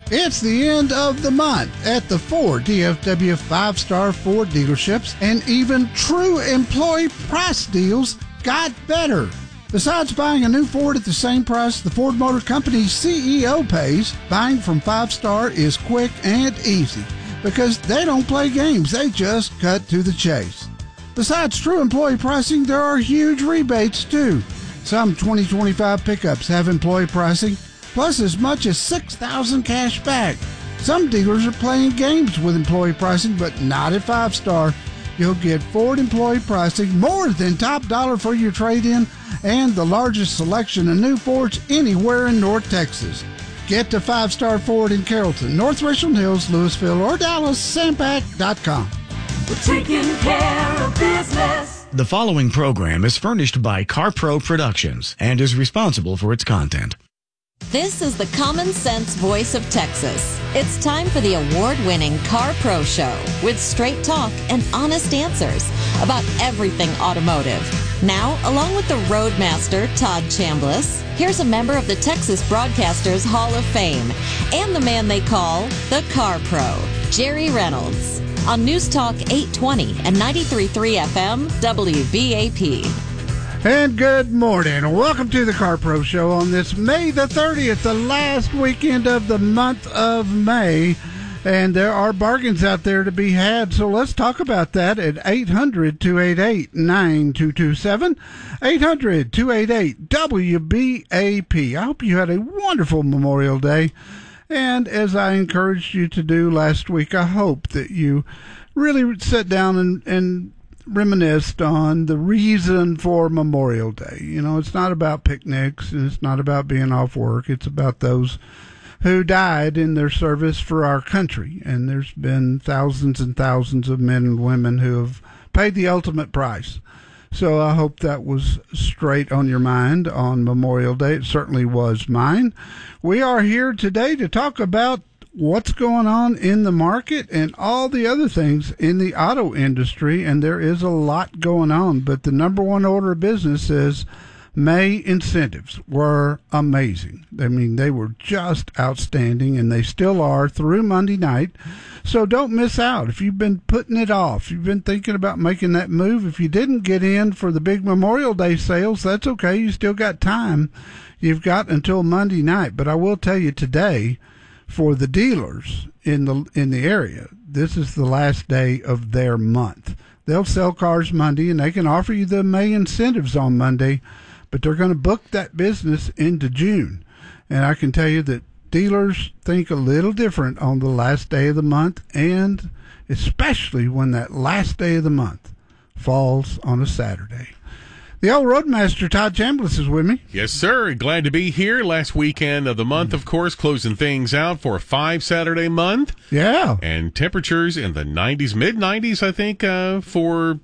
It's the end of the month at the 4 DFW 5-star Ford dealerships, and even true employee price deals got better. Besides buying a new Ford at the same price the Ford Motor Company's CEO pays, buying from 5-star is quick and easy because they don't play games. They just cut to the chase. Besides true employee pricing, there are huge rebates too. Some 2025 pickups have employee pricing, plus as much as $6,000 cash back. Some dealers are playing games with employee pricing, but not at 5-star. You'll get Ford employee pricing, more than top dollar for your trade-in, and the largest selection of new Fords anywhere in North Texas. Get to 5-star Ford in Carrollton, North Richland Hills, Louisville, or Dallas, Sampac.com. We're taking care of business. The following program is furnished by CarPro Productions and is responsible for its content. This is the common sense voice of Texas. It's time for the award-winning Car Pro Show with straight talk and honest answers about everything automotive. Now, along with the Roadmaster, Todd Chambliss, here's a member of the Texas Broadcasters Hall of Fame and the man they call the Car Pro, Jerry Reynolds, on News Talk 820 and 93.3 FM WBAP. And good morning. Welcome to the Car Pro Show on this May the 30th, the last weekend of the month of May. And there are bargains out there to be had, so let's talk about that at 800-288-9227, 800-288-WBAP. I hope you had a wonderful Memorial Day. And as I encouraged you to do last week, I hope that you really sit down and reminisced on the reason for Memorial Day. You know, it's not about picnics and it's not about being off work. It's about those who died in their service for our country. And there's been thousands and thousands of men and women who have paid the ultimate price. So I hope that was straight on your mind on Memorial Day. It certainly was mine. We are here today to talk about what's going on in the market and all the other things in the auto industry, and there is a lot going on, but the number one order of business is May incentives were amazing. I mean, they were just outstanding, and they still are through Monday night, so don't miss out. If you've been putting it off, you've been thinking about making that move, if you didn't get in for the big Memorial Day sales, that's okay. You still got time. You've got until Monday night, but I will tell you today, for the dealers in the area, this is the last day of their month. They'll sell cars Monday, and they can offer you the May incentives on Monday, but they're going to book that business into June. And I can tell you that dealers think a little different on the last day of the month, and especially when that last day of the month falls on a Saturday. The old Roadmaster, Todd Chambliss, is with me. Yes, sir. Glad to be here. Last weekend of the month, of course, closing things out for a 5-Saturday month. Yeah. And temperatures in the 90s, mid-90s, I think, for,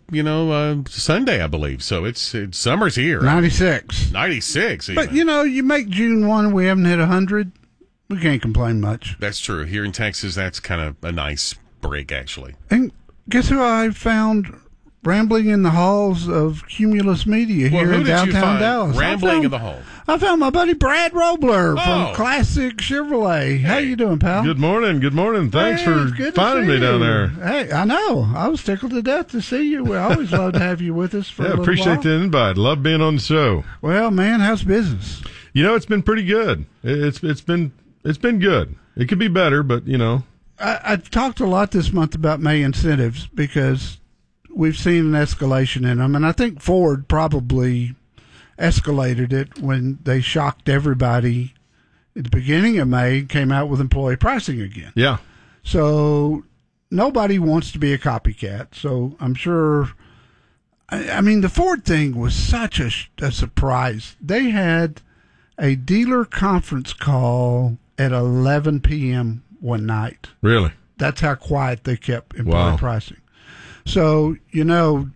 Sunday, I believe. So it's summer's here. 96. 96, even. But, you make June 1, we haven't hit 100. We can't complain much. That's true. Here in Texas, that's kind of a nice break, actually. And guess who I found rambling in the halls of Cumulus Media here in downtown Dallas? Rambling in the hall. I found my buddy Brad Robler from Classic Chevrolet. How you doing, pal? Good morning. Thanks for finding me down there. Hey, I know. I was tickled to death to see you. We always love to have you with us for a little appreciate while. the invite. Love being on the show. Well, man, how's business? It's been pretty good. It's been good. It could be better, but I've talked a lot this month about May incentives because we've seen an escalation in them, and I think Ford probably escalated it when they shocked everybody at the beginning of May and came out with employee pricing again. Yeah. So nobody wants to be a copycat, so I'm sure. I mean, the Ford thing was such a surprise. They had a dealer conference call at 11 p.m. one night. Really? That's how quiet they kept employee pricing. So, General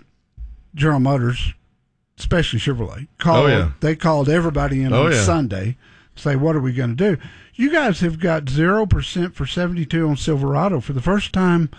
Motors, especially Chevrolet, they called everybody in on Sunday to say, what are we going to do? You guys have got 0% for 72 on Silverado for the first time.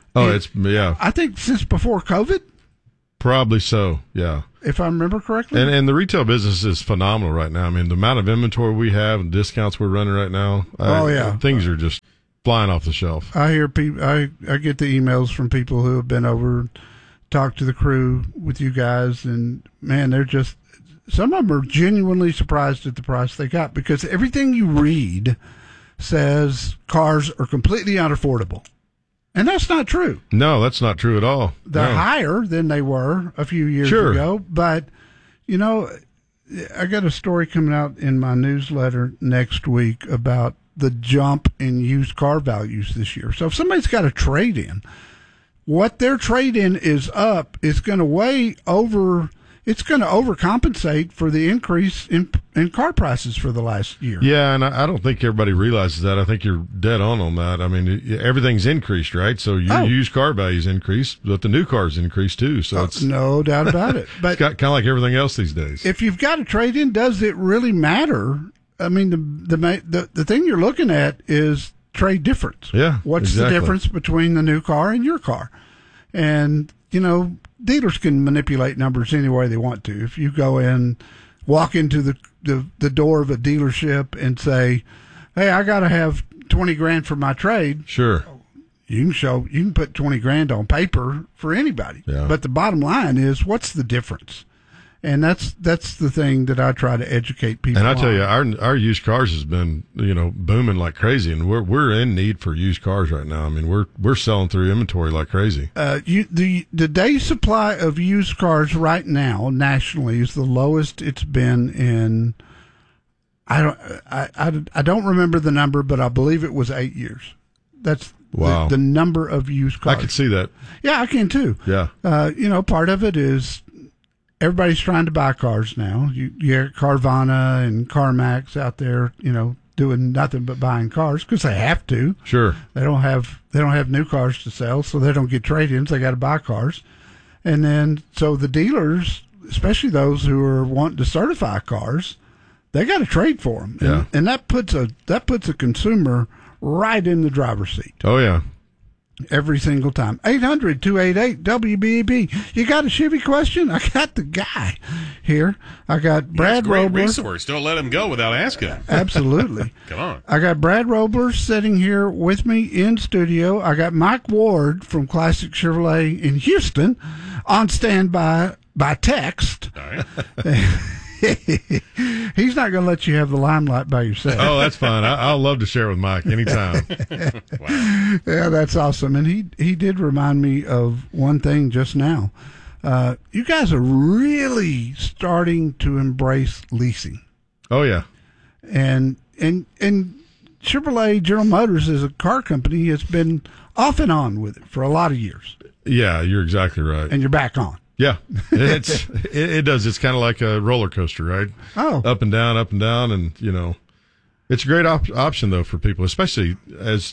I think since before COVID. Probably so, yeah. If I remember correctly. And the retail business is phenomenal right now. I mean, the amount of inventory we have and discounts we're running right now. Things are just flying off the shelf. I hear people. I get the emails from people who have been over, talked to the crew with you guys, and man, they're just, some of them are genuinely surprised at the price they got, because everything you read says cars are completely unaffordable. And that's not true. No, that's not true at all. They're No. higher than they were a few years Sure. ago. But, you know, I got a story coming out in my newsletter next week about the jump in used car values this year. So if somebody's got a trade-in, what their trade-in is up is going to it's going to overcompensate for the increase in car prices for the last year. Yeah, and I don't think everybody realizes that. I think you're dead on that. I mean, everything's increased, right? So your used car values increased, but the new cars increased too. So it's no doubt about it. But kind of like everything else these days. if you've got a trade-in, does it really matter? I mean, the thing you're looking at is trade difference. Yeah, What's exactly. the difference between the new car and your car? And, you know, dealers can manipulate numbers any way they want to. If you go in, walk into the door of a dealership and say, hey, I got to have 20 grand for my trade. Sure. You can put 20 grand on paper for anybody. Yeah. But the bottom line is, what's the difference? And that's the thing that I try to educate people And I tell on. you, our used cars has been, booming like crazy, and we're in need for used cars right now. I mean, we're selling through inventory like crazy. The day supply of used cars right now nationally is the lowest it's been in. I don't remember the number, but I believe it was 8 years. That's Wow. the number of used cars. I could see that. Yeah, I can too. Yeah. Part of it is everybody's trying to buy cars now. You got Carvana and CarMax out there, doing nothing but buying cars because they have to. Sure. They don't have new cars to sell, so they don't get trade-ins. They got to buy cars, and then so the dealers, especially those who are wanting to certify cars, they got to trade for them. Yeah. And that puts a consumer right in the driver's seat Oh yeah. every single time. 800-288-WBEB. You got a Chevy question? I got the guy here. I got Brad Great Roebler. resource. Don't let him go without asking. Absolutely. Come on. I got Brad Roebler sitting here with me in studio. I got Mike Ward from Classic Chevrolet in Houston on standby by text. All right. He's not going to let you have the limelight by yourself. Oh, that's fine. I'll love to share with Mike anytime. Wow. Yeah, that's awesome. And he did remind me of one thing just now. You guys are really starting to embrace leasing. Oh yeah. And Chevrolet General Motors as a car company has been off and on with it for a lot of years. Yeah, you're exactly right. And you're back on. Yeah, it does. It's kind of like a roller coaster, right? Oh. Up and down, and it's a great option though for people, especially as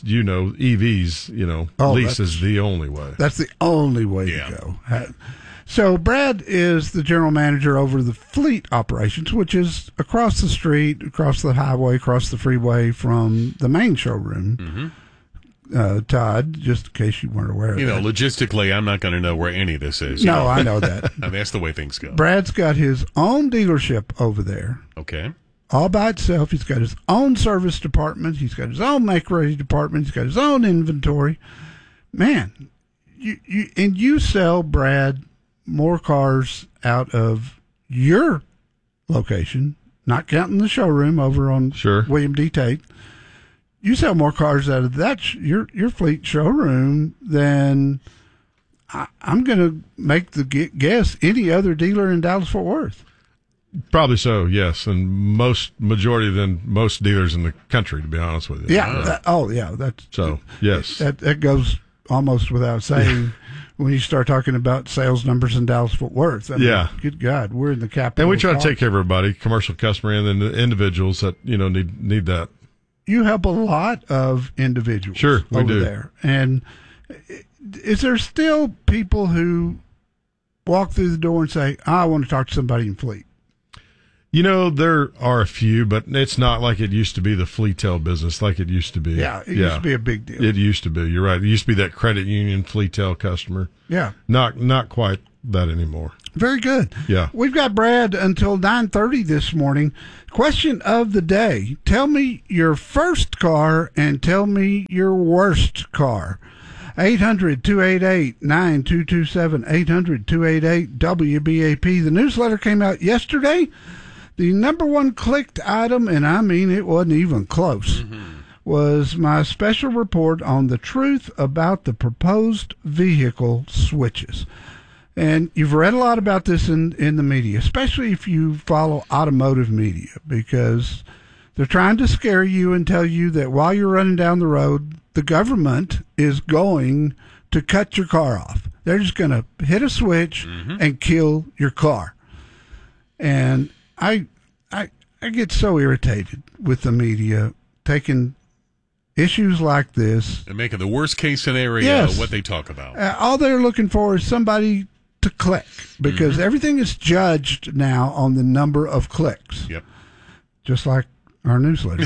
EVs. Lease is the only way. That's the only way Yeah. to go. So Brad is the general manager over the fleet operations, which is across the street, across the highway, across the freeway from the main showroom. Mm-hmm. Todd, just in case you weren't aware of that. Logistically, I'm not going to know where any of this is. No, I know that. I mean, that's the way things go. Brad's got his own dealership over there, Okay. all by itself. He's got his own service department. He's got his own make-ready department. He's got his own inventory. Man, you sell, Brad, more cars out of your location, not counting the showroom over on Sure. William D. Tate. You sell more cars out of that your fleet showroom than I'm going to make the guess any other dealer in Dallas-Fort Worth. Probably so, yes, and majority than most dealers in the country, to be honest with you. Yeah. That's So yes, that goes almost without saying when you start talking about sales numbers in Dallas-Fort Worth. I mean, Yeah. Good God, we're in the capital. and we try to of take care of everybody, commercial customer, and then the individuals that need that. You help a lot of individuals. Sure, we over do. there. And is there still people who walk through the door and say, I want to talk to somebody in fleet? There are a few, but it's not like it used to be the fleetail business like it used to be. Yeah, it used to be a big deal. It used to be. You're right. It used to be that credit union fleetail customer. Yeah. Not quite that anymore. Very good. Yeah. We've got Brad until 9:30 this morning. Question of the day. Tell me your first car and tell me your worst car. 800-288-9227, 800-288-WBAP. The newsletter came out yesterday. The number one clicked item, and I mean it wasn't even close, was my special report on the truth about the proposed vehicle switches. And you've read a lot about this in the media, especially if you follow automotive media, because they're trying to scare you and tell you that while you're running down the road, the government is going to cut your car off. They're just going to hit a switch and kill your car. And I get so irritated with the media taking issues like this and making the worst case scenario what they talk about. All they're looking for is somebody to click, because everything is judged now on the number of clicks. Yep. Just like our newsletter.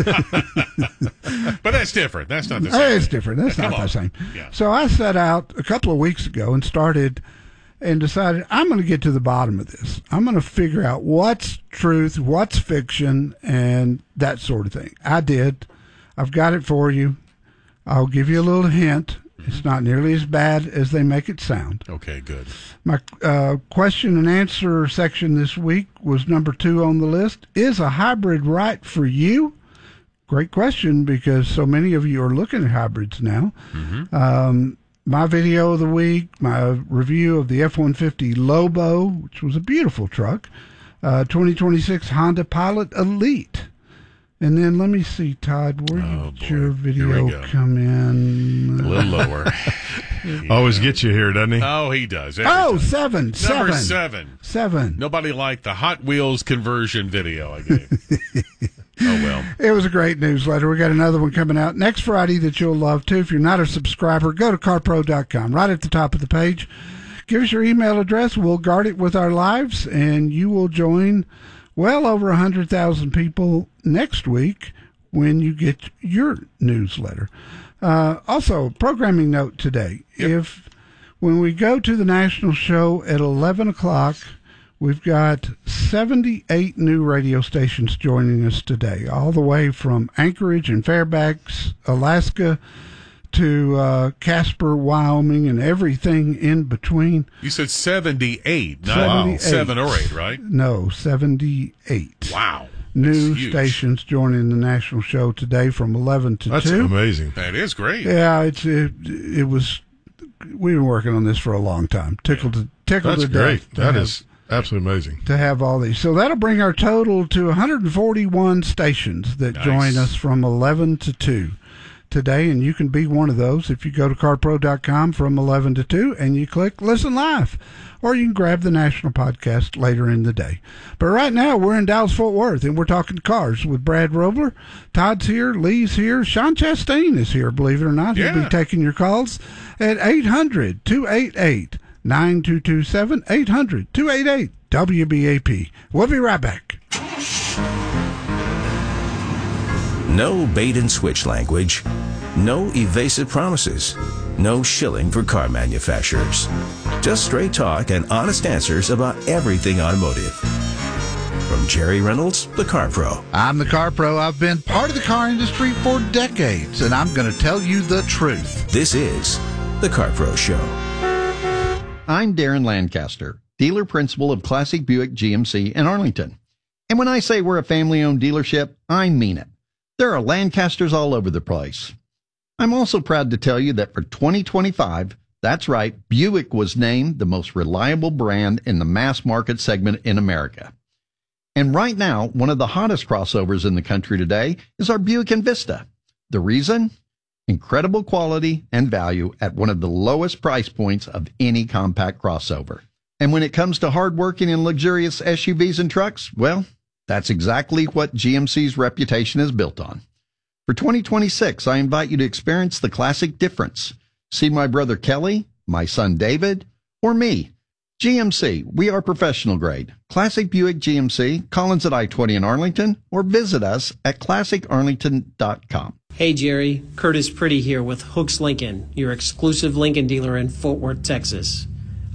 But that's different. That's not the same. It's different. That's not the same. Yeah. So I set out a couple of weeks ago and decided I'm going to get to the bottom of this. I'm going to figure out what's truth, what's fiction, and that sort of thing. I did. I've got it for you. I'll give you a little hint. It's not nearly as bad as they make it sound. Okay, good. My question and answer section this week was number 2 on the list. Is a hybrid right for you? Great question, because so many of you are looking at hybrids now. My video of the week, my review of the F-150 Lobo, which was a beautiful truck, 2026 Honda Pilot Elite. And then let me see, Todd, where did your video come in? A little lower. Always gets you here, doesn't he? Oh, he does. Oh, seven. Number 7. Nobody liked the Hot Wheels conversion video I gave. Oh, well. It was a great newsletter. We got another one coming out next Friday that you'll love, too. If you're not a subscriber, go to carpro.com. Right at the top of the page. Give us your email address. We'll guard it with our lives, and you will join well over 100,000 people next week when you get your newsletter. Also, programming note today. When we go to the national show at 11 o'clock, we've got 78 new radio stations joining us today, all the way from Anchorage and Fairbanks, Alaska, to Casper, Wyoming, and everything in between. You said 78, not 7 or 8, right? No, 78. Wow. New stations joining the national show today from 11 to 2. That's amazing. That is great. Yeah, it was. We've been working on this for a long time. Tickled to That's great. death. That is absolutely amazing. To have all these. So that'll bring our total to 141 stations that join us from 11 to 2 today, and you can be one of those if you go to carpro.com from 11 to 2 and you click Listen Live, or you can grab the national podcast later in the day. But right now we're in Dallas-Fort Worth, and we're talking cars with Brad Robler. Todd's here, Lee's here, Sean Chastain is here, believe it or not. He'll be taking your calls at 800-288-9227, 800-288-WBAP. We'll be right back. No bait and switch language. No evasive promises. No shilling for car manufacturers. Just straight talk and honest answers about everything automotive. From Jerry Reynolds, the Car Pro. I'm the Car Pro. I've been part of the car industry for decades, and I'm going to tell you the truth. This is the Car Pro Show. I'm Darren Lancaster, dealer principal of Classic Buick GMC in Arlington. And when I say we're a family-owned dealership, I mean it. There are Lancasters all over the place. I'm also proud to tell you that for 2025, that's right, Buick was named the most reliable brand in the mass market segment in America. And right now, one of the hottest crossovers in the country today is our Buick Envista. The reason? Incredible quality and value at one of the lowest price points of any compact crossover. And when it comes to hardworking and luxurious SUVs and trucks, well, that's exactly what GMC's reputation is built on. For 2026, I invite you to experience the classic difference. See my brother Kelly, my son David, or me. GMC, we are professional grade. Classic Buick GMC, Collins at I-20 in Arlington, or visit us at classicarlington.com. Hey Jerry, Curtis Pretty here with Hooks Lincoln, your exclusive Lincoln dealer in Fort Worth, Texas.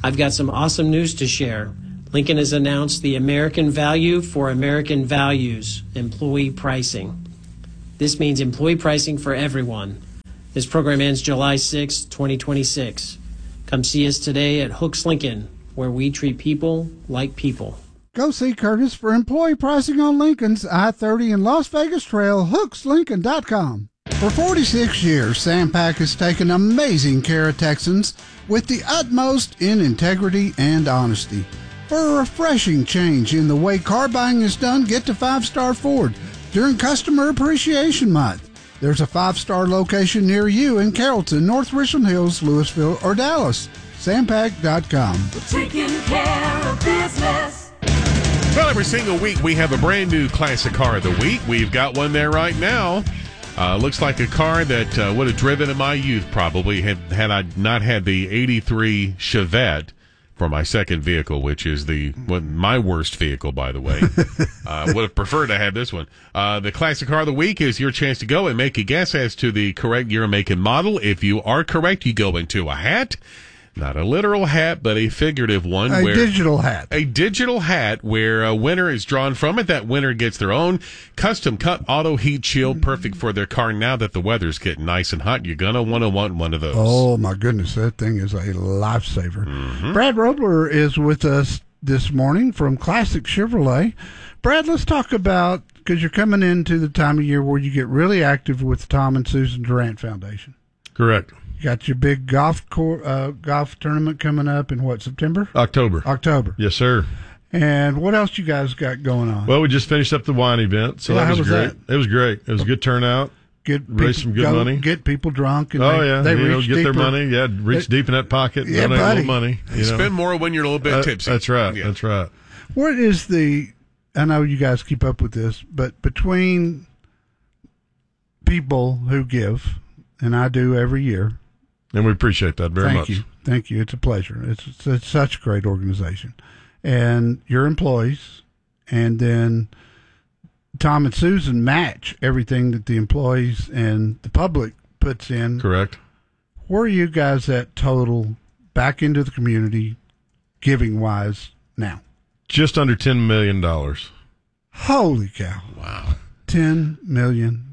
I've got some awesome news to share. Lincoln has announced the American Value for American Values employee pricing. This means employee pricing for everyone. This program ends July 6, 2026. Come see us today at Hooks Lincoln, where we treat people like people. Go see Curtis for employee pricing on Lincoln's I-30 and Las Vegas Trail, hookslincoln.com. For 46 years, Sampac has taken amazing care of Texans with the utmost in integrity and honesty. For a refreshing change in the way car buying is done, get to 5 Star Ford during Customer Appreciation Month. There's a 5-star location near you in Carrollton, North Richland Hills, Louisville, or Dallas. Sampac.com. Taking care of business. Well, every single week we have a brand new classic car of the week. We've got one there right now. Looks like a car that would have driven in my youth probably had I not had the 83 Chevette for my second vehicle, which is my worst vehicle, by the way. Would have preferred to have this one. The classic car of the week is your chance to go and make a guess as to the correct year, make, and model. If you are correct, you go into a hat. Not a literal hat, but a figurative one. A digital hat. A digital hat where a winner is drawn from it. That winner gets their own custom cut auto heat shield, perfect for their car. Now that the weather's getting nice and hot, you're going to want one of those. Oh, my goodness. That thing is a lifesaver. Mm-hmm. Brad Robler is with us this morning from Classic Chevrolet. Brad, let's talk about, because you're coming into the time of year where you get really active with the Tom and Susan Durant Foundation. Correct. Got your big golf tournament coming up in September? October. Yes, sir. And what else you guys got going on? Well, we just finished up the wine event, so that was great. It was great. It was a good turnout. Raise some good money. Get people drunk. And they get their money. Yeah, reach deep in that pocket. Yeah, donate a little money. Spend more when you're a little bit tipsy. That's right. Yeah. That's right. What is I know you guys keep up with this, but between people who give, and I do every year, and we appreciate that very much. Thank you. It's a pleasure. It's such a great organization. And your employees, and then Tom and Susan match everything that the employees and the public puts in. Correct. Where are you guys at total back into the community, giving-wise, now? Just under $10 million. Holy cow. Wow. $10 million.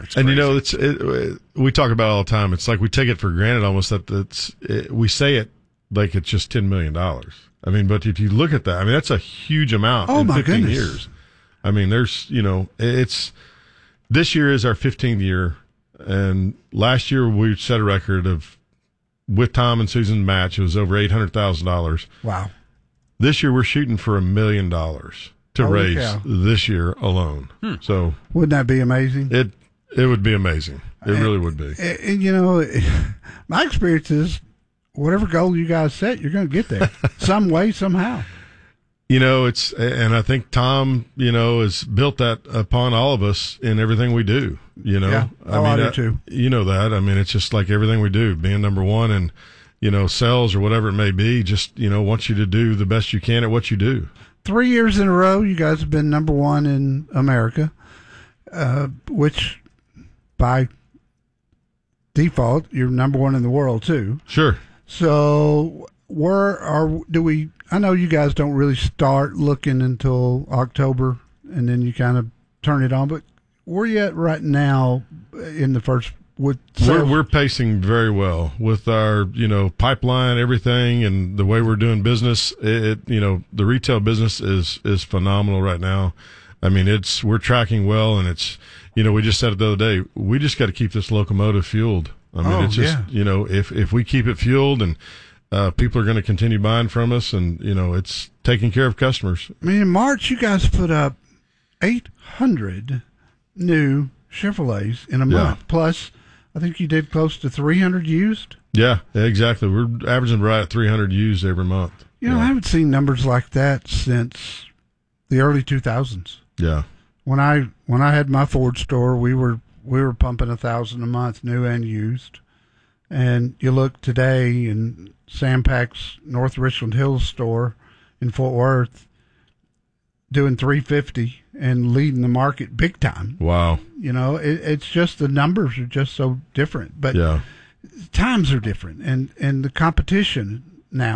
And we talk about it all the time. It's like we take it for granted almost that we say it like it's just $10 million. I mean, but if you look at that, I mean, that's a huge amount in 15 years. I mean, there's, this year is our 15th year. And last year we set a record with Tom and Susan match, it was over $800,000. Wow. This year we're shooting for $1 million. To raise this year alone. So wouldn't that be amazing? It would be amazing. It really would be. And my experience is whatever goal you guys set, you're going to get there some way, somehow. And I think Tom, has built that upon all of us in everything we do. Yeah. I do too. You know that. I mean, it's just like everything we do, being number one and sales or whatever it may be. Just wants you to do the best you can at what you do. 3 years in a row, you guys have been number one in America, which by default, you're number one in the world too. Sure. So I know you guys don't really start looking until October and then you kind of turn it on, but where are you at right now in the first with sales? We're pacing very well with our, pipeline, everything, and the way we're doing business. The retail business is phenomenal right now. I mean, we're tracking well, and it's, we just said it the other day, we just got to keep this locomotive fueled. I mean, it's just, if we keep it fueled and people are going to continue buying from us and, it's taking care of customers. I mean, in March, you guys put up 800 new Chevrolets in a month. Plus, I think you did close to 300 used. Yeah, exactly. We're averaging right at 300 used every month. I haven't seen numbers like that since the early 2000s. Yeah. When I had my Ford store, we were pumping 1,000 a month, new and used. And you look today in Sampac's North Richland Hills store in Fort Worth, doing 350 and leading the market big time. Wow. It's just the numbers are just so different. But times are different, and the competition now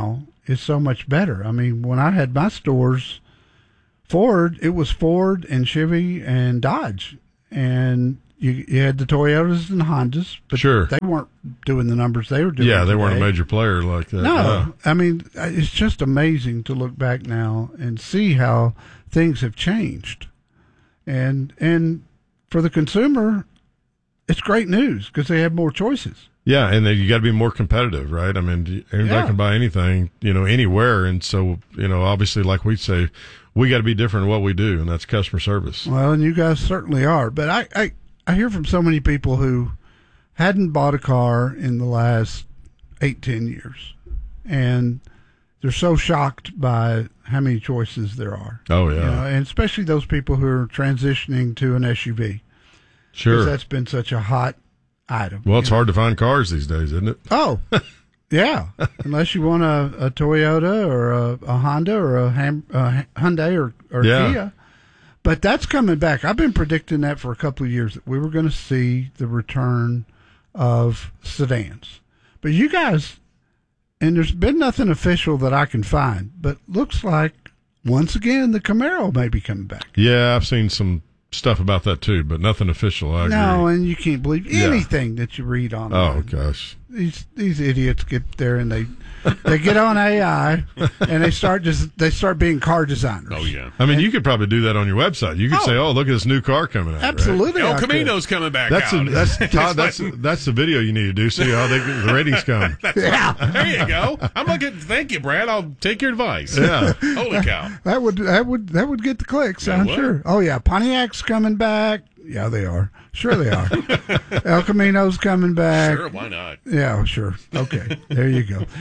is so much better. I mean, when I had my stores, Ford, it was Ford and Chevy and Dodge, and you had the Toyotas and Hondas, but Sure. they weren't doing the numbers they were doing. Yeah, they weren't a today. major player like that. No, I mean, it's just amazing to look back now and see how things have changed, and for the consumer, it's great news because they have more choices. Yeah, and then you got to be more competitive, right? I mean, everybody can buy anything, anywhere, and so obviously, like we say, we got to be different in what we do, and that's customer service. Well, and you guys certainly are, but I hear from so many people who hadn't bought a car in the last 8-10 years, and they're so shocked by how many choices there are. Oh, yeah. And especially those people who are transitioning to an SUV. Sure. Because that's been such a hot item. Well, it's hard to find cars these days, isn't it? Oh, yeah. Unless you want a Toyota or a Honda or a Hyundai or Kia. But that's coming back. I've been predicting that for a couple of years, that we were going to see the return of sedans. But you guys, and there's been nothing official that I can find, but looks like, once again, the Camaro may be coming back. Yeah, I've seen some stuff about that too, but nothing official. I agree. No, and you can't believe anything that you read online. Oh, gosh. These idiots get there and they get on AI and they start being car designers. Oh yeah. I mean, you could probably do that on your website. You could say, "Oh, look at this new car coming out." Absolutely, El Camino's coming back That's out. Todd, that's the video you need to do. See how the ratings come. Yeah. There you go. I'm looking. Thank you, Brad. I'll take your advice. Yeah. Holy cow. That would get the clicks, It I'm would. sure. Oh yeah, Pontiac's coming back. Yeah, they are. Sure they are. El Camino's coming back. Sure, why not? Yeah, sure. Okay, there you go.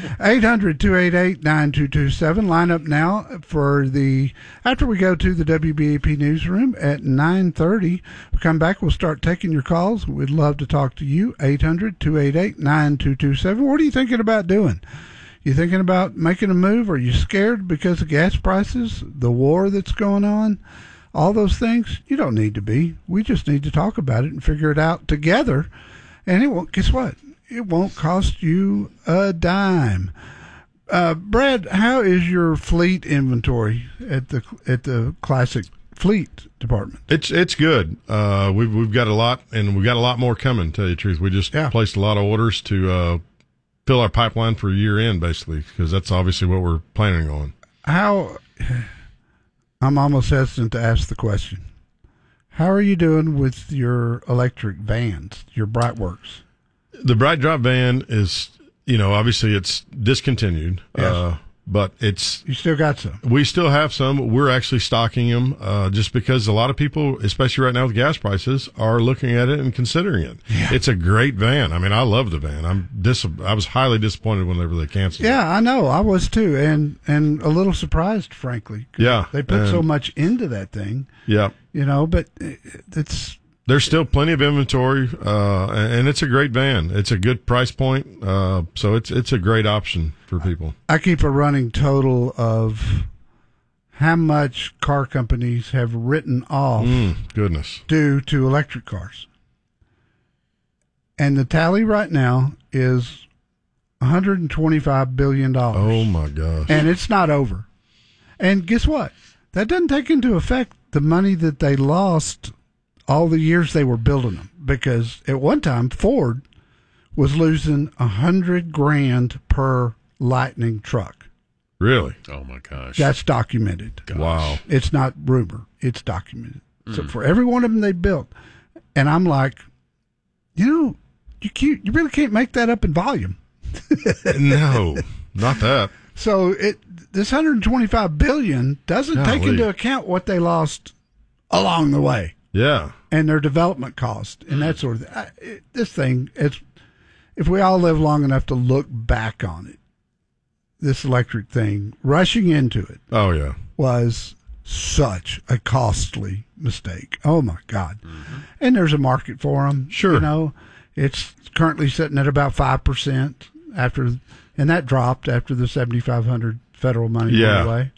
800-288-9227. Line up now for after we go to the WBAP newsroom at 9:30. We'll come back. We'll start taking your calls. We'd love to talk to you. 800-288-9227. What are you thinking about doing? You thinking about making a move? Are you scared because of gas prices, the war that's going on? All those things, you don't need to be. We just need to talk about it and figure it out together. And it won't, guess what? It won't cost you a dime. Brad, how is your fleet inventory at the Classic Fleet department? It's good. We've got a lot, and we've got a lot more coming, to tell you the truth. We just placed a lot of orders to fill our pipeline for year end, basically, because that's obviously what we're planning on. I'm almost hesitant to ask the question. How are you doing with your electric vans, your Brightworks? The Bright Drop van is, obviously it's discontinued, but you still got some. We still have some. We're actually stocking them just because a lot of people, especially right now with gas prices, are looking at it and considering it. Yeah. It's a great van. I mean, I love the van. I was highly disappointed whenever they canceled it. Yeah, I know. I was too, and a little surprised, frankly. Yeah, they put so much into that thing. Yeah, but it's. There's still plenty of inventory, and it's a great van. It's a good price point, so it's a great option for people. I keep a running total of how much car companies have written off due to electric cars. And the tally right now is $125 billion. Oh, my gosh. And it's not over. And guess what? That doesn't take into effect the money that they lost all the years they were building them, because at one time Ford was losing $100,000 per Lightning truck. Really? Oh my gosh. That's documented. Gosh. Wow. It's not rumor. It's documented. So for every one of them they built, and I'm like, you really can't make that up in volume. No, not that. So this $125 billion doesn't take into account what they lost along the way. Yeah. And their development cost and that sort of thing. This thing, if we all live long enough to look back on it, this electric thing, rushing into it, was such a costly mistake. Oh, my God. Mm-hmm. And there's a market for them. Sure. It's currently sitting at about 5% and that dropped after the $7,500 federal money went away.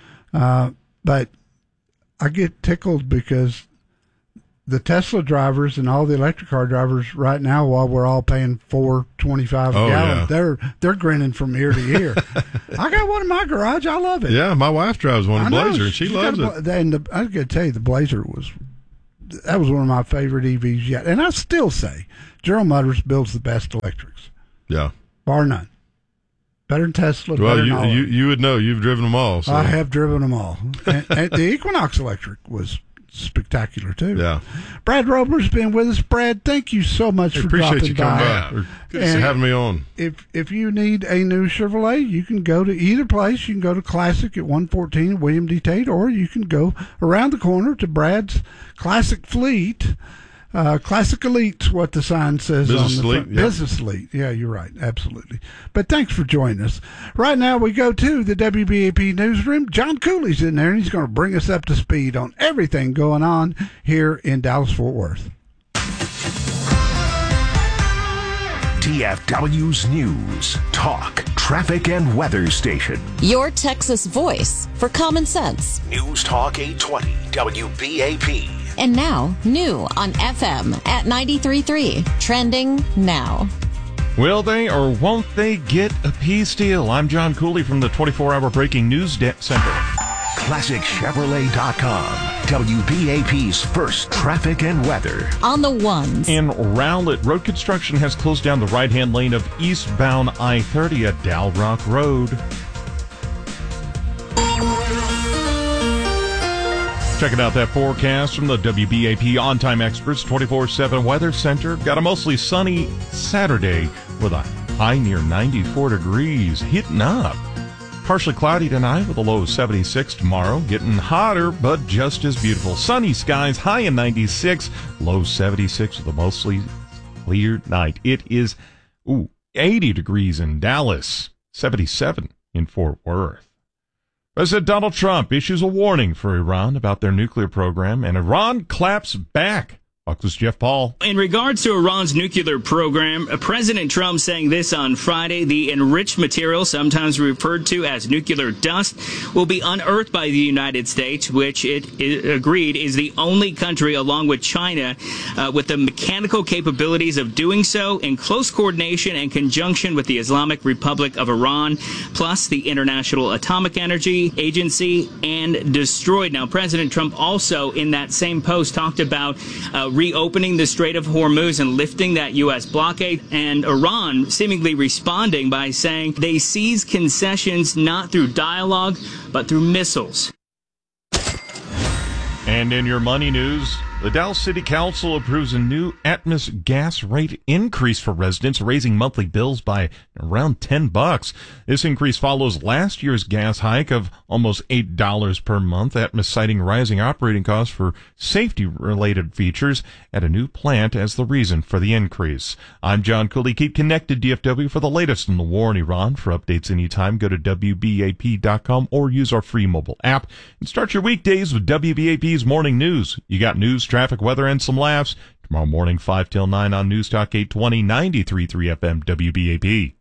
But I get tickled because the Tesla drivers and all the electric car drivers right now, while we're all paying $4.25 a gallon, they're grinning from ear to ear. I got one in my garage. I love it. Yeah, my wife drives one, a Blazer, and she loves it. And I got to tell you, the Blazer was one of my favorite EVs yet. And I still say General Motors builds the best electrics. Yeah. Bar none. Better than Tesla. Well, better than you would know. You've driven them all. So. I have driven them all. and the Equinox Electric was spectacular, too. Yeah. Brad Rober's been with us. Brad, thank you so much for dropping by. Appreciate you coming by. Good to having me on. If you need a new Chevrolet, you can go to either place. You can go to Classic at 114 William D. Tate, or you can go around the corner to Brad's Classic Fleet. Classic Elite's what the sign says Business on the Elite, front. yep. Business Elite. Yeah, you're right. Absolutely. But thanks for joining us. Right now we go to the WBAP newsroom. John Cooley's in there, and he's going to bring us up to speed on everything going on here in Dallas-Fort Worth. DFW's News, Talk, Traffic, and Weather Station. Your Texas voice for common sense. News Talk 820, WBAP. And now, new on FM at 93.3. Trending now. Will they or won't they get a peace deal? I'm John Cooley from the 24-hour breaking news center. ClassicChevrolet.com. WBAP's first traffic and weather. On the ones. In Rowlett, road construction has closed down the right-hand lane of eastbound I-30 at Dow Rock Road. Checking out that forecast from the WBAP On-Time Experts 24/7 Weather Center. Got a mostly sunny Saturday with a high near 94 degrees, heating up. Partially cloudy tonight with a low of 76 tomorrow. Getting hotter, but just as beautiful. Sunny skies, high in 96, low 76 with a mostly clear night. It is 80 degrees in Dallas, 77 in Fort Worth. President Donald Trump issues a warning for Iran about their nuclear program, and Iran claps back. Fox's Jeff Paul. In regards to Iran's nuclear program, President Trump saying this on Friday: the enriched material, sometimes referred to as nuclear dust, will be unearthed by the United States, which it agreed is the only country, along with China, with the mechanical capabilities of doing so in close coordination and conjunction with the Islamic Republic of Iran, plus the International Atomic Energy Agency, and destroyed. Now, President Trump also in that same post talked about reopening the Strait of Hormuz and lifting that U.S. blockade, and Iran seemingly responding by saying they seize concessions not through dialogue, but through missiles. And in your money news, the Dallas City Council approves a new Atmos gas rate increase for residents, raising monthly bills by around $10. This increase follows last year's gas hike of almost $8 per month. Atmos citing rising operating costs for safety-related features at a new plant as the reason for the increase. I'm John Cooley. Keep connected, DFW, for the latest in the war in Iran. For updates anytime, go to WBAP.com or use our free mobile app. And start your weekdays with WBAP's Morning News. You got news, traffic, weather, and some laughs. Tomorrow morning, 5 till 9 on News Talk 820, 93.3 FM WBAP.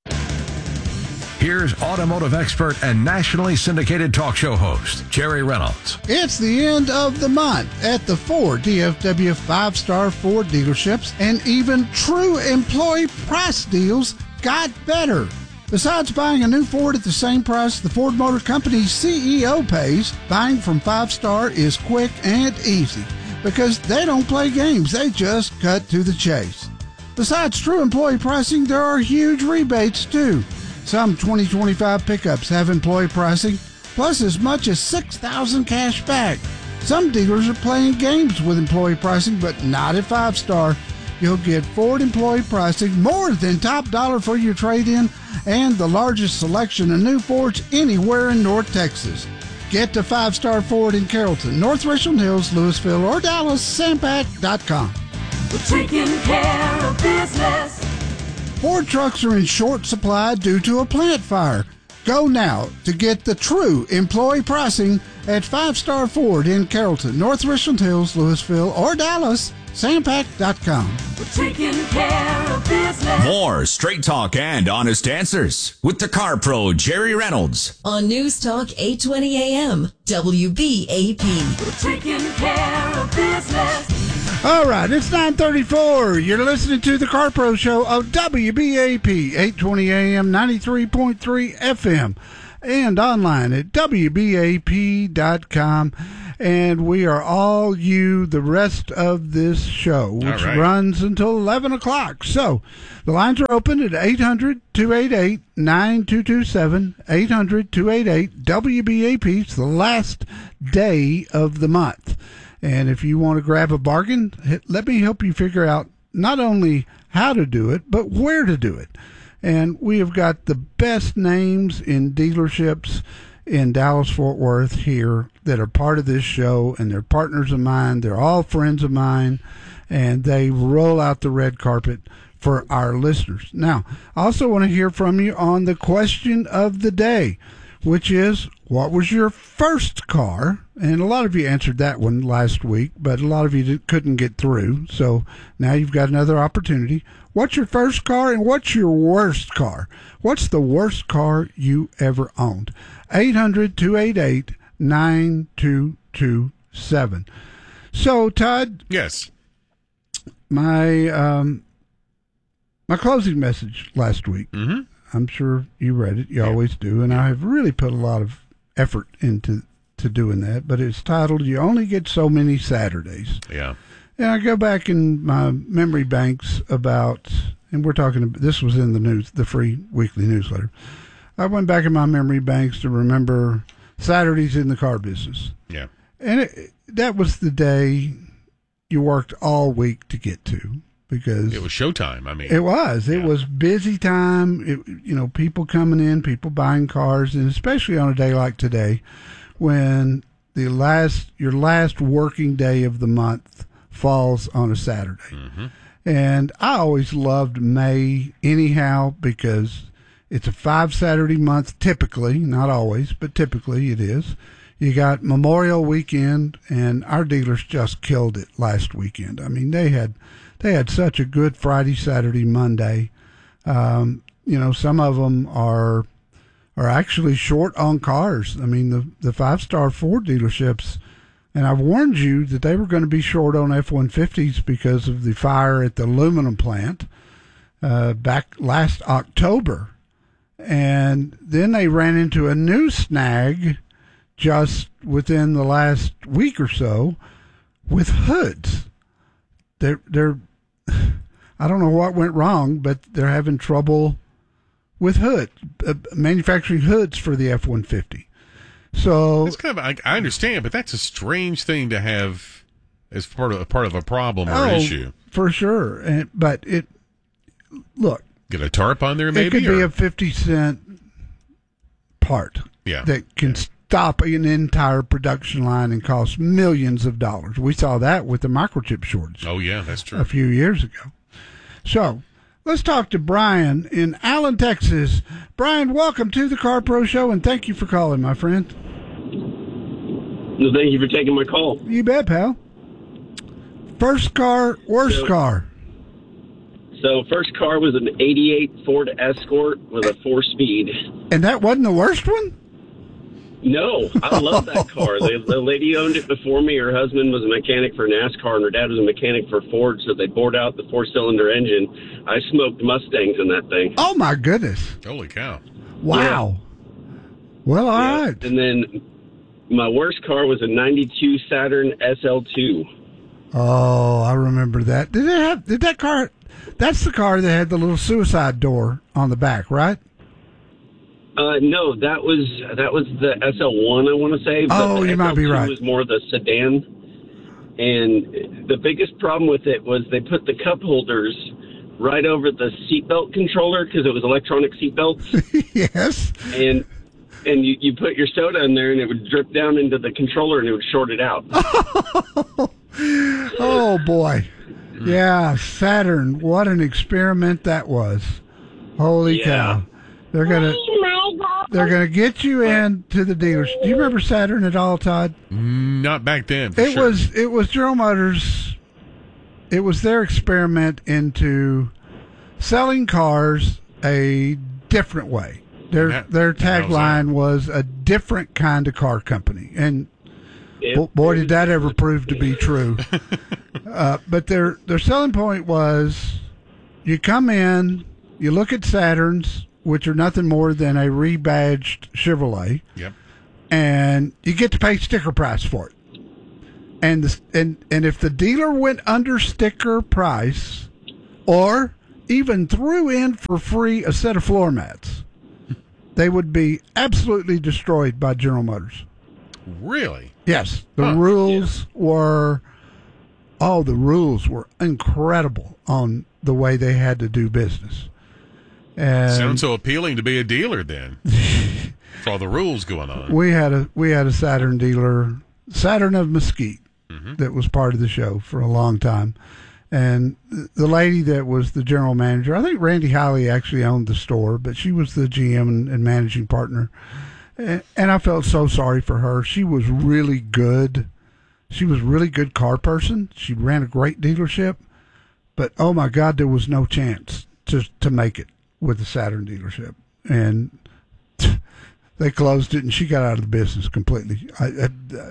Here's automotive expert and nationally syndicated talk show host, Jerry Reynolds. It's the end of the month at the 4 DFW 5-star Ford dealerships, and even true employee price deals got better. Besides buying a new Ford at the same price the Ford Motor Company's CEO pays, buying from 5-star is quick and easy because they don't play games. They just cut to the chase. Besides true employee pricing, there are huge rebates too. Some 2025 pickups have employee pricing, plus as much as $6,000 cash back. Some dealers are playing games with employee pricing, but not at 5-star. You'll get Ford employee pricing, more than top dollar for your trade-in, and the largest selection of new Fords anywhere in North Texas. Get to 5-star Ford in Carrollton, North Richland Hills, Louisville, or Dallas, Sampac.com. We're taking care of business. Ford trucks are in short supply due to a plant fire. Go now to get the true employee pricing at 5-star Ford in Carrollton, North Richland Hills, Louisville, or Dallas, Sampac.com. We're taking care of business. More straight talk and honest answers with the car pro, Jerry Reynolds. On News Talk 820 AM, WBAP. We're taking care of business. All right, it's 9:34. You're listening to the Car Pro Show of WBAP, 820 AM, 93.3 FM, and online at WBAP.com. And we are all you the rest of this show, which runs until 11 o'clock. So the lines are open at 800-288-9227, 800-288-WBAP. It's the last day of the month. And if you want to grab a bargain, let me help you figure out not only how to do it, but where to do it. And we have got the best names in dealerships in Dallas-Fort Worth here that are part of this show, and they're partners of mine. They're all friends of mine, and they roll out the red carpet for our listeners. Now, I also want to hear from you on the question of the day, which is, what was your first car? And a lot of you answered that one last week, but a lot of you couldn't get through. So now you've got another opportunity. What's your first car and what's your worst car? What's the worst car you ever owned? 800-288-9227. So, Todd. Yes. My closing message last week. Mm-hmm. I'm sure you read it. You always do. And I have really put a lot of effort into doing that. But it's titled, You Only Get So Many Saturdays. Yeah. And I go back in my memory banks about, and we're talking, this was in the news, the free weekly newsletter. I went back in my memory banks to remember Saturdays in the car business. Yeah. And that was the day you worked all week to get to, because it was showtime. I mean, it was. It was busy time. People coming in, people buying cars, and especially on a day like today, when your last working day of the month falls on a Saturday. Mm-hmm. And I always loved May anyhow, because it's a 5-Saturday month, typically, not always, but typically it is. You got Memorial Weekend, and our dealers just killed it last weekend. I mean, they had such a good Friday, Saturday, Monday. Some of them are actually short on cars. I mean, the 5-star Ford dealerships, and I warned you that they were going to be short on F-150s because of the fire at the aluminum plant back last October. And then they ran into a new snag just within the last week or so with hoods. They're I don't know what went wrong, but they're having trouble with manufacturing hoods for the F-150. So it's kind of, I understand, but that's a strange thing to have as part of a problem or issue. For sure. Look, get a tarp on there, maybe? It could be a 50-cent part that can stop an entire production line and cost millions of dollars. We saw that with the microchip shortage. Oh, yeah, that's true. A few years ago. So let's talk to Brian in Allen, Texas. Brian, welcome to the Car Pro Show, and thank you for calling, my friend. Well, thank you for taking my call. You bet, pal. First car, worst car. So first car was an 88 Ford Escort with a 4-speed. And that wasn't the worst one? No, I love that car. The lady owned it before me. Her husband was a mechanic for NASCAR, and her dad was a mechanic for Ford, so they bored out the 4-cylinder engine. I smoked Mustangs in that thing. Oh, my goodness. Holy cow. Wow. Yeah. Well, all right. And then my worst car was a 92 Saturn SL2. Oh, I remember that. Did that car... That's the car that had the little suicide door on the back, right? No, that was the SL1, I want to say. Oh, you might be right. It was more the sedan. And the biggest problem with it was they put the cup holders right over the seatbelt controller because it was electronic seatbelts. Yes. And you put your soda in there and it would drip down into the controller and it would short it out. Oh, boy. Yeah, Saturn. What an experiment that was. Holy cow. They're gonna get you into the dealers. Do you remember Saturn at all, Todd? Not back then. It was General Motors. It was their experiment into selling cars a different way. Their tagline was a different kind of car company, and boy, did that ever prove to be true. But their selling point was, you come in, you look at Saturns, which are nothing more than a rebadged Chevrolet. Yep. And you get to pay sticker price for it. And if the dealer went under sticker price, or even threw in for free a set of floor mats, they would be absolutely destroyed by General Motors. Really? Yes. The rules were incredible on the way they had to do business. And sounds so appealing to be a dealer then. For all the rules going on. We had a Saturn dealer, Saturn of Mesquite, that was part of the show for a long time. And the lady that was the general manager, I think Randy Hiley actually owned the store, but she was the GM and managing partner. And I felt so sorry for her. She was really good. She was a really good car person. She ran a great dealership. But, oh, my God, there was no chance to make it with the Saturn dealership. And they closed it, and she got out of the business completely. I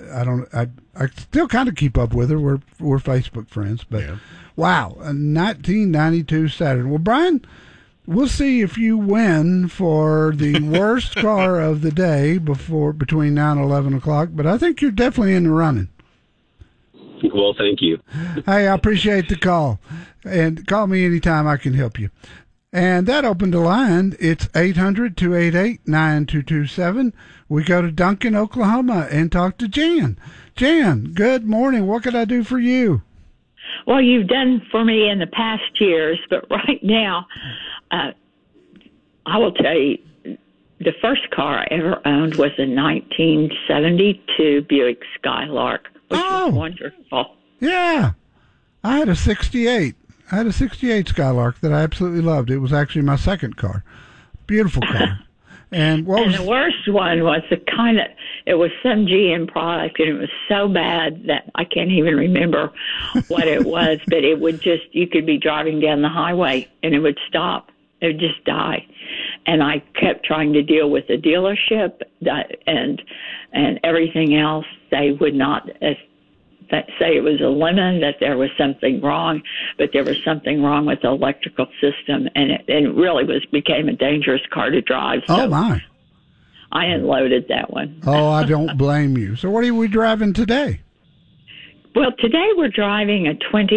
still kind of keep up with her. We're Facebook friends, but wow, a 1992 Saturn. Well, Brian, we'll see if you win for the worst car of the day between now and 11 o'clock. But I think you're definitely in the running. Well, thank you. Hey, I appreciate the call, and call me anytime I can help you. And that opened the line. It's 800-288-9227. We go to Duncan, Oklahoma, and talk to Jan. Jan, good morning. What can I do for you? Well, you've done for me in the past years, but right now, I will tell you, the first car I ever owned was a 1972 Buick Skylark, which was wonderful. Yeah. I had a 68. I had a 68 Skylark that I absolutely loved. It was actually my second car. Beautiful car. And the worst one was it was some GM product, and it was so bad that I can't even remember what it was, but it would you could be driving down the highway and it would stop. It would just die. And I kept trying to deal with the dealership and everything else. They would not say it was a lemon, that there was something wrong, but there was something wrong with the electrical system, and it really became a dangerous car to drive. So oh, my. I unloaded that one. Oh, I don't blame you. So what are we driving today? Well, today we're driving a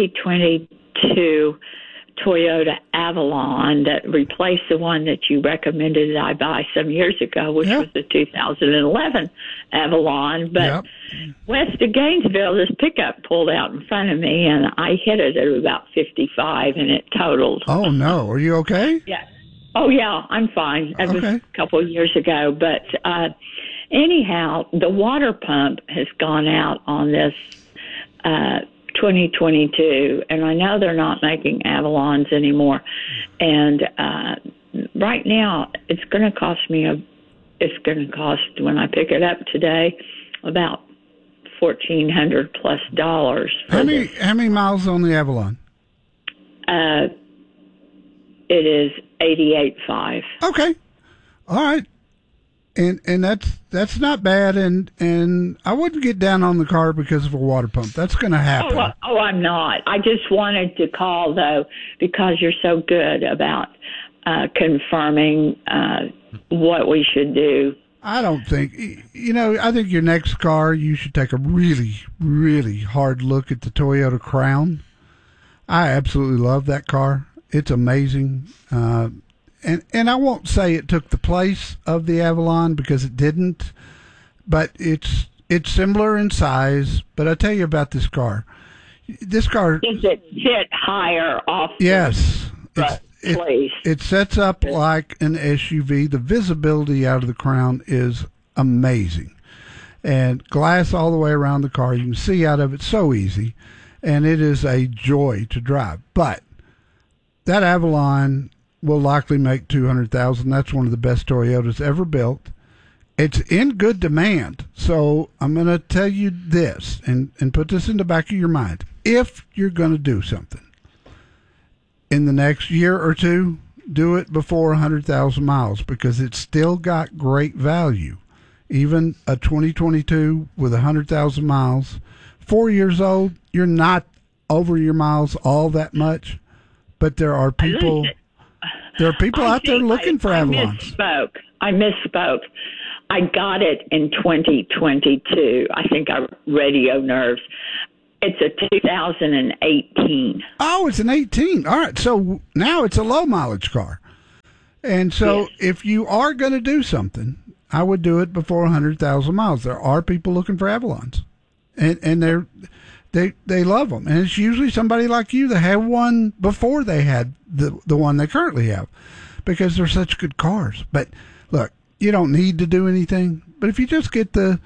2022 Toyota Avalon that replaced the one that you recommended that I buy some years ago, which was the 2011 Avalon. But west of Gainesville, this pickup pulled out in front of me, and I hit it at about 55, and it totaled. Oh, no. Are you okay? Yeah. Oh, yeah, I'm fine. That was a couple of years ago. But anyhow, the water pump has gone out on this 2022, and I know they're not making Avalons anymore. And right now, it's going to cost when I pick it up today, about $1,400 plus. How many miles on the Avalon? It is 88.5. Okay, all right. And that's not bad, and I wouldn't get down on the car because of a water pump. That's going to happen. Oh, I'm not. I just wanted to call, though, because you're so good about confirming what we should do. I don't think, I think your next car, you should take a really, really hard look at the Toyota Crown. I absolutely love that car. It's amazing. And I won't say it took the place of the Avalon because it didn't, but it's similar in size. But I tell you about this car. This car does it sit higher off? Yes, it sets up like an SUV. The visibility out of the Crown is amazing, and glass all the way around the car. You can see out of it so easy, and it is a joy to drive. But that Avalon will likely make $200,000. That's one of the best Toyotas ever built. It's in good demand. So I'm going to tell you this and put this in the back of your mind. If you're going to do something in the next year or two, do it before 100,000 miles because it's still got great value. Even a 2022 with 100,000 miles, 4 years old, you're not over your miles all that much, but there are people out there looking for Avalons. I misspoke. I got it in 2022. I think I radio nerves. It's a 2018. Oh, it's an 18. All right. So now it's a low mileage car. And so if you are going to do something, I would do it before 100,000 miles. There are people looking for Avalons, and they love them. And it's usually somebody like you that had one before they had the one they currently have, because they're such good cars. But look, you don't need to do anything. But if you just get the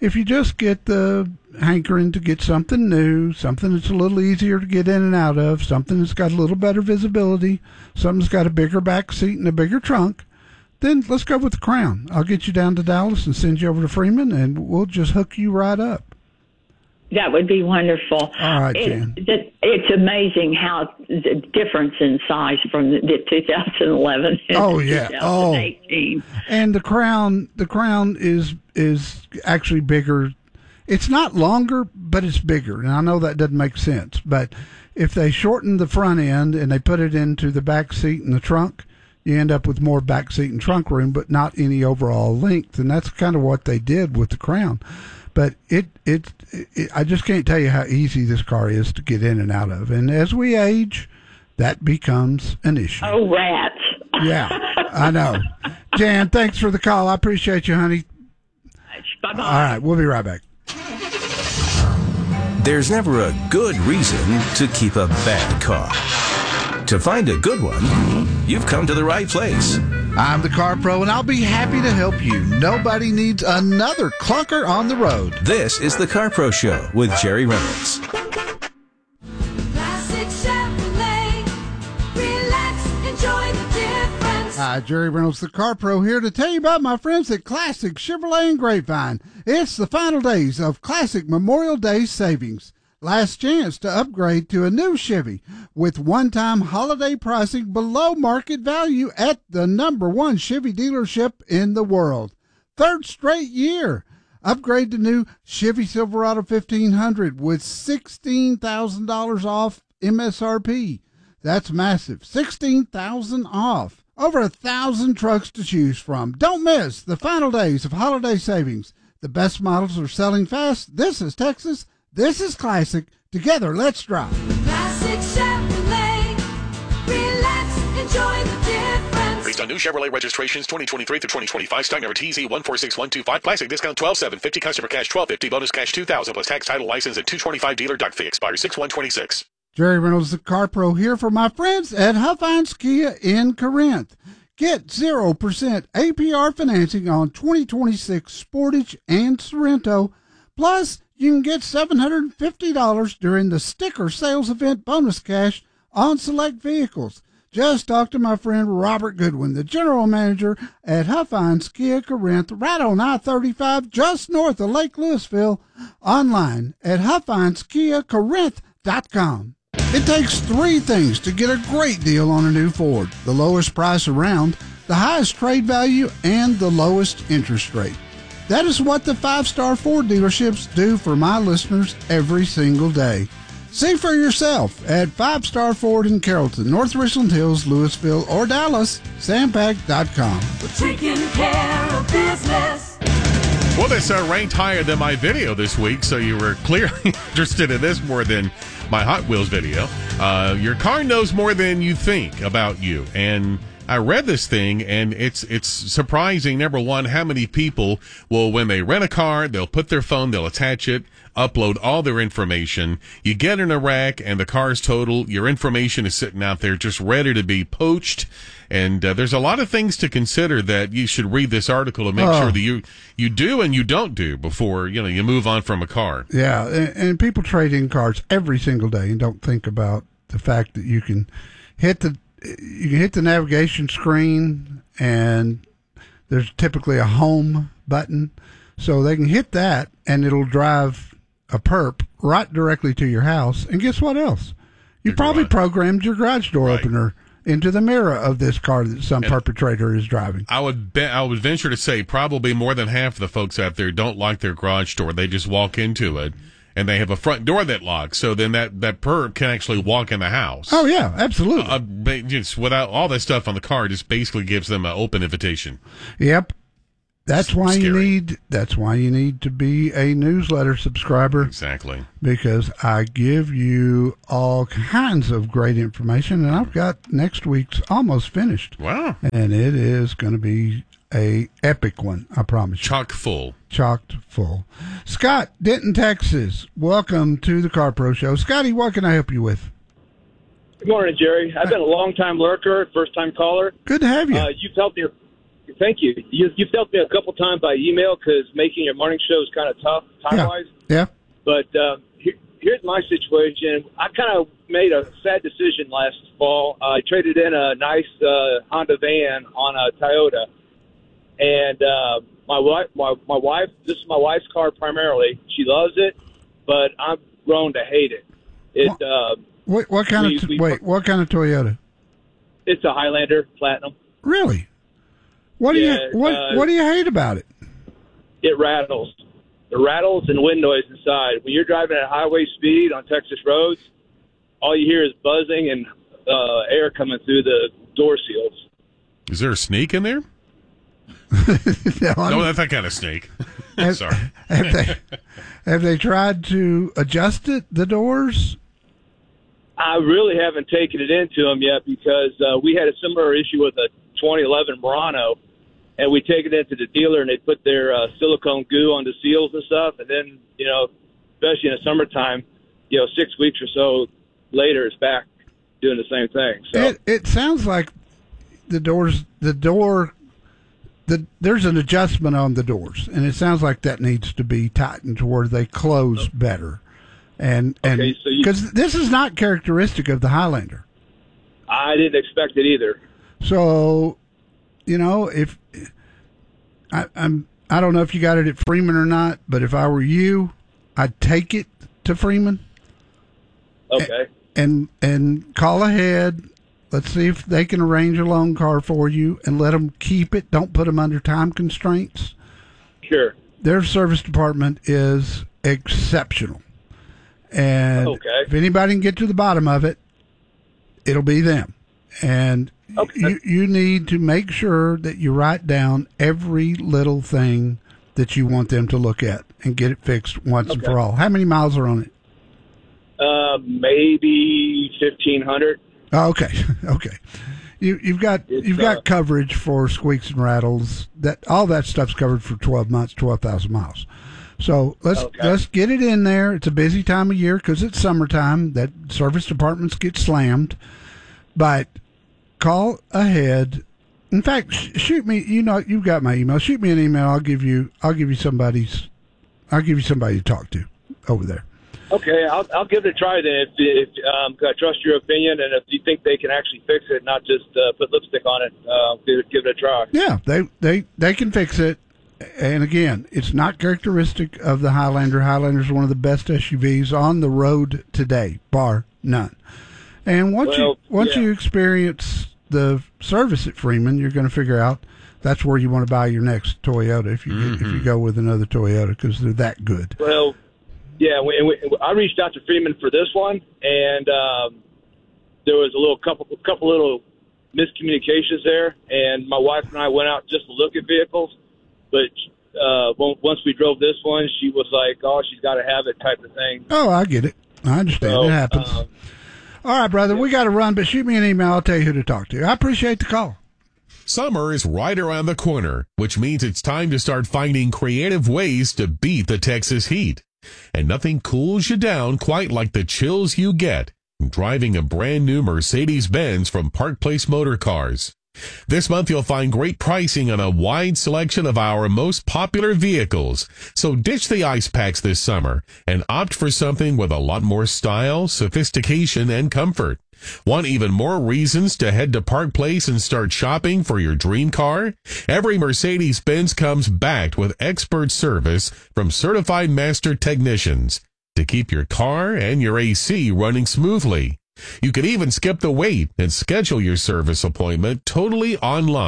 hankering to get something new, something that's a little easier to get in and out of, something that's got a little better visibility, something that's got a bigger back seat and a bigger trunk, then let's go with the Crown. I'll get you down to Dallas and send you over to Freeman, and we'll just hook you right up. That would be wonderful. All right, Jan. It's amazing how the difference in size from the 2011 and 2018. And the Crown is actually bigger. It's not longer, but it's bigger. And I know that doesn't make sense, but if they shorten the front end and they put it into the back seat and the trunk, you end up with more back seat and trunk room, but not any overall length. And that's kind of what they did with the Crown. But I just can't tell you how easy this car is to get in and out of. And as we age, that becomes an issue. Oh, rats. Yeah, I know. Jan, thanks for the call. I appreciate you, honey. Bye-bye. All right, we'll be right back. There's never a good reason to keep a bad car. To find a good one, you've come to the right place. I'm the Car Pro, and I'll be happy to help you. Nobody needs another clunker on the road. This is the Car Pro Show with Jerry Reynolds. Classic Chevrolet. Relax, enjoy the difference. Hi, Jerry Reynolds, the Car Pro, here to tell you about my friends at Classic Chevrolet and Grapevine. It's the final days of Classic Memorial Day savings. Last chance to upgrade to a new Chevy with one-time holiday pricing below market value at the #1 Chevy dealership in the world. Third straight year. Upgrade to new Chevy Silverado 1500 with $16,000 off MSRP. That's massive. $16,000 off. Over 1,000 trucks to choose from. Don't miss the final days of holiday savings. The best models are selling fast. This is Texas. This is Classic. Together, let's drive. Classic Chevrolet. Relax, enjoy the difference. Based on new Chevrolet registrations 2023 through 2025. Stock number TZ146125. Classic discount $12,750. Customer cash $1250. Bonus cash $2,000 plus tax, title, license, and $225 dealer doc fee. Expires 6/126. Jerry Reynolds, the Car Pro, here for my friends at Huffines Kia in Corinth. Get 0% APR financing on 2026 Sportage and Sorento. Plus, you can get $750 during the sticker sales event bonus cash on select vehicles. Just talk to my friend Robert Goodwin, the general manager at Huffines Kia Corinth, right on I-35, just north of Lake Louisville, online at HuffinesKiaCorinth.com. It takes three things to get a great deal on a new Ford: the lowest price around, the highest trade value, and the lowest interest rate. That is what the 5-Star Ford dealerships do for my listeners every single day. See for yourself at 5-Star Ford in Carrollton, North Richland Hills, Louisville, or Dallas, Sampac.com. We're taking care of business. Well, this ranked higher than my video this week, so you were clearly interested in this more than my Hot Wheels video. Your car knows more than you think about you, and I read this thing, and it's surprising, number one, how many people will, when they rent a car, they'll put their phone, they'll attach it, upload all their information. You get in a wreck, and the car's totaled. Your information is sitting out there just ready to be poached. And there's a lot of things to consider that you should read this article to make sure that you do and you don't do before you move on from a car. Yeah, and people trade in cars every single day and don't think about the fact that you can hit the navigation screen, and there's typically a home button, so they can hit that and it'll drive a perp right directly to your house. And guess what else? You probably programmed your garage door opener into the mirror of this car that some perpetrator is driving. I would venture to say probably more than half of the folks out there don't like their garage door. They just walk into it and they have a front door that locks, so then that perp can actually walk in the house. Oh, yeah, absolutely. Just without all that stuff on the car, just basically gives them an open invitation. Yep. That's why you need to be a newsletter subscriber. Exactly. Because I give you all kinds of great information, and I've got next week's almost finished. Wow. And it is going to be a epic one, I promise you. Chock full. Chocked full. Scott, Denton, Texas. Welcome to the Car Pro Show. Scotty, what can I help you with? Good morning, Jerry. I've been a long-time lurker, first-time caller. Good to have you. You've helped me. Thank you. You've helped me a couple times by email because making your morning show is kind of tough time-wise. Yeah. But here's my situation. I kind of made a sad decision last fall. I traded in a nice Honda van on a Toyota, and my wife. This is my wife's car primarily. She loves it, but I've grown to hate it. What kind of Toyota? It's a Highlander Platinum. Really? What do you hate about it? It rattles. It rattles and wind noise inside. When you're driving at highway speed on Texas roads, all you hear is buzzing and air coming through the door seals. Is there a snake in there? No, that's that kind of snake. Sorry. Have they tried to adjust the doors? I really haven't taken it into them yet because we had a similar issue with a 2011 Murano, and we take it into the dealer and they put their silicone goo on the seals and stuff, and then, especially in the summertime, 6 weeks or so later, it's back doing the same thing. So it sounds like there's an adjustment on the doors, and it sounds like that needs to be tightened to where they close better. And because this is not characteristic of the Highlander. I didn't expect it either. So, if I don't know if you got it at Freeman or not, but if I were you, I'd take it to Freeman. Okay. And call ahead. Let's see if they can arrange a loan car for you and let them keep it. Don't put them under time constraints. Sure. Their service department is exceptional. And if anybody can get to the bottom of it, it'll be them. And you need to make sure that you write down every little thing that you want them to look at and get it fixed once and for all. How many miles are on it? Maybe 1,500. Oh, okay. You've got coverage for squeaks and rattles. All that stuff's covered for 12 months, 12,000 miles. So let's get it in there. It's a busy time of year because it's summertime. That service departments get slammed, but call ahead. In fact, shoot me. You've got my email. Shoot me an email. I'll give you somebody to talk to over there. Okay, I'll give it a try then. If I trust your opinion, and if you think they can actually fix it, not just put lipstick on it, give it a try. Yeah, they can fix it. And again, it's not characteristic of the Highlander. Highlander is one of the best SUVs on the road today, bar none. And once you experience the service at Freeman, you're going to figure out that's where you want to buy your next Toyota if you go with another Toyota because they're that good. Well, yeah, I reached out to Freeman for this one, and there was a couple little miscommunications there, and my wife and I went out just to look at vehicles. But once we drove this one, she was like, "Oh, she's got to have it," type of thing. Oh, I get it. I understand. It happens. All right, brother, we got to run, but shoot me an email. I'll tell you who to talk to. I appreciate the call. Summer is right around the corner, which means it's time to start finding creative ways to beat the Texas heat. And nothing cools you down quite like the chills you get from driving a brand new Mercedes-Benz from Park Place Motor Cars. This month, you'll find great pricing on a wide selection of our most popular vehicles. So ditch the ice packs this summer and opt for something with a lot more style, sophistication, and comfort. Want even more reasons to head to Park Place and start shopping for your dream car? Every Mercedes-Benz comes backed with expert service from certified master technicians to keep your car and your AC running smoothly. You can even skip the wait and schedule your service appointment totally online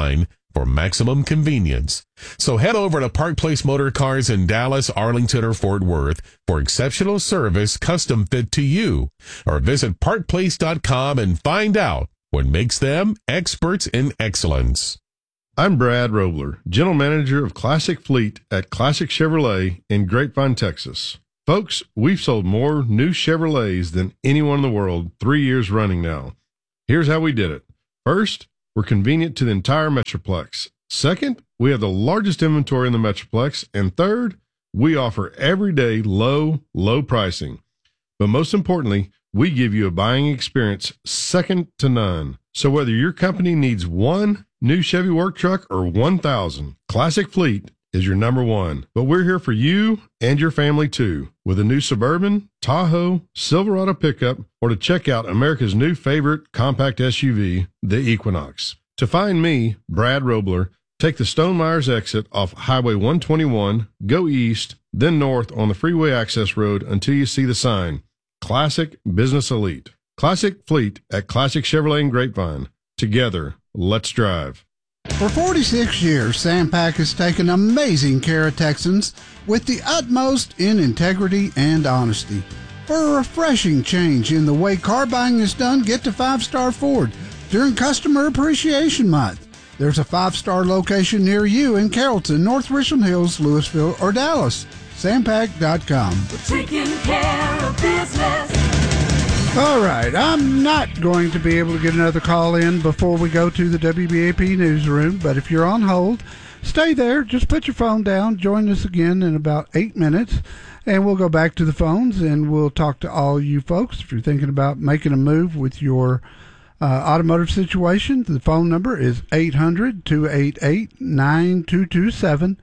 for maximum convenience. So head over to Park Place Motor Cars in Dallas, Arlington, or Fort Worth for exceptional service custom fit to you. Or visit parkplace.com and find out what makes them experts in excellence. I'm Brad Robler, General Manager of Classic Fleet at Classic Chevrolet in Grapevine, Texas. Folks, we've sold more new Chevrolets than anyone in the world 3 years running now. Here's how we did it. First, we're convenient to the entire Metroplex. Second, we have the largest inventory in the Metroplex. And third, we offer everyday low pricing. But most importantly, we give you a buying experience second to none. So whether your company needs one new Chevy work truck or 1,000, Classic Fleet is your number one. But we're here for you and your family too, with a new Suburban, Tahoe, Silverado pickup, or to check out America's new favorite compact SUV, the Equinox. To find me, Brad Robler, take the Stone Myers exit off Highway 121, go east, then north on the freeway access road until you see the sign, Classic Business Elite. Classic Fleet at Classic Chevrolet in Grapevine. Together, let's drive. For 46 years, Sampac has taken amazing care of Texans with the utmost in integrity and honesty. For a refreshing change in the way car buying is done, get to 5 Star Ford during Customer Appreciation Month. There's a 5-star location near you in Carrollton, North Richland Hills, Louisville, or Dallas. Sampac.com. We're taking care of business. All right, I'm not going to be able to get another call in before we go to the WBAP newsroom, but if you're on hold, stay there. Just put your phone down. Join us again in about 8 minutes, and we'll go back to the phones, and we'll talk to all you folks. If you're thinking about making a move with your automotive situation, the phone number is 800-288-9227,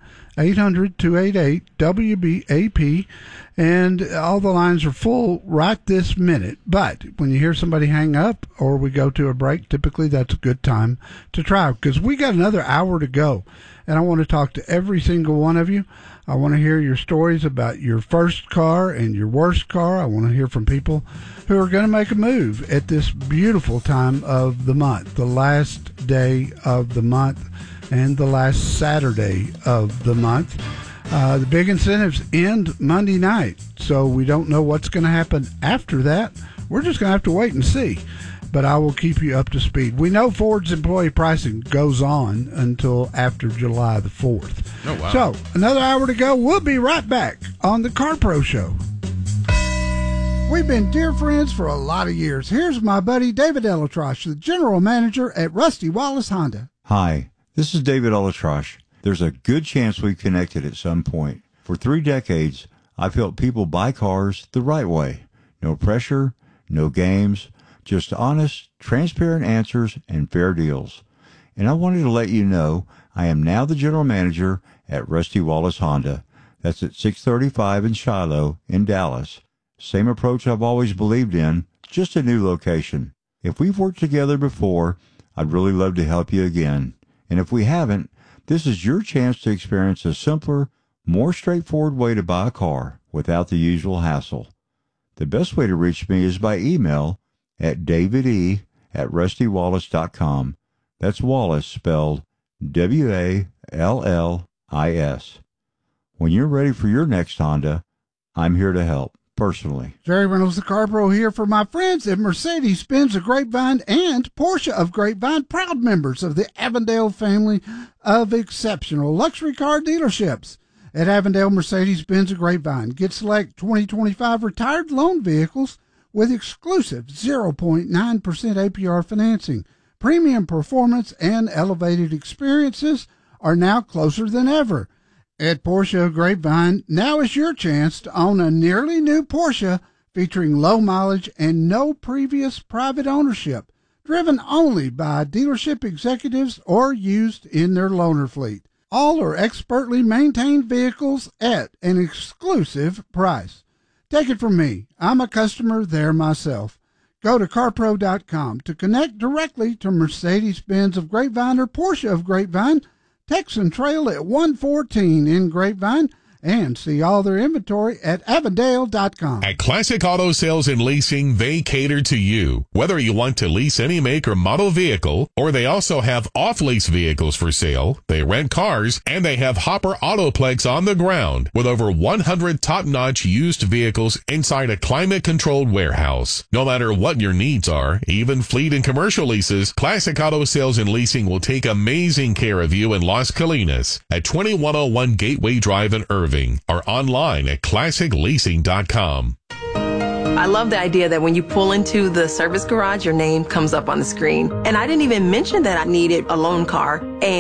800-288-WBAP, and all the lines are full right this minute. But when you hear somebody hang up or we go to a break, typically that's a good time to try, because we got another hour to go, and I want to talk to every single one of you. I want to hear your stories about your first car and your worst car. I want to hear from people who are going to make a move at this beautiful time of the month, the last day of the month and the last Saturday of the month. The big incentives end Monday night, so we don't know what's going to happen after that. We're just going to have to wait and see. But I will keep you up to speed. We know Ford's employee pricing goes on until after July the 4th. Oh, wow. So, another hour to go. We'll be right back on the Car Pro Show. We've been dear friends for a lot of years. Here's my buddy David Elatrosh, the general manager at Rusty Wallace Honda. Hi, this is David Elatrosh. There's a good chance we've connected at some point. For 3 decades, I've helped people buy cars the right way. No pressure, no games, just honest, transparent answers and fair deals. And I wanted to let you know I am now the general manager at Rusty Wallace Honda. That's at 635 in Shiloh in Dallas. Same approach I've always believed in, just a new location. If we've worked together before, I'd really love to help you again. And if we haven't, this is your chance to experience a simpler, more straightforward way to buy a car without the usual hassle. The best way to reach me is by email at davide@rustywallace.com. That's Wallace spelled W-A-L-L-I-S. When you're ready for your next Honda, I'm here to help, personally. Jerry Reynolds, the Car Pro, here for my friends at Mercedes-Benz of Grapevine and Porsche of Grapevine, proud members of the Avondale family of exceptional luxury car dealerships. At Avondale Mercedes-Benz of Grapevine, get select 2025 retired loan vehicles with exclusive 0.9% APR financing. Premium performance and elevated experiences are now closer than ever. At Porsche of Grapevine, now is your chance to own a nearly new Porsche featuring low mileage and no previous private ownership, driven only by dealership executives or used in their loaner fleet. All are expertly maintained vehicles at an exclusive price. Take it from me. I'm a customer there myself. Go to carpro.com to connect directly to Mercedes-Benz of Grapevine or Porsche of Grapevine, Texan Trail at 114 in Grapevine, and see all their inventory at Avondale.com. At Classic Auto Sales and Leasing, they cater to you. Whether you want to lease any make or model vehicle, or they also have off-lease vehicles for sale, they rent cars, and they have Hopper Autoplex on the ground with over 100 top-notch used vehicles inside a climate-controlled warehouse. No matter what your needs are, even fleet and commercial leases, Classic Auto Sales and Leasing will take amazing care of you in Las Colinas at 2101 Gateway Drive in Irving, or online at classicleasing.com. I love the idea that when you pull into the service garage, your name comes up on the screen. And I didn't even mention that I needed a loan car. And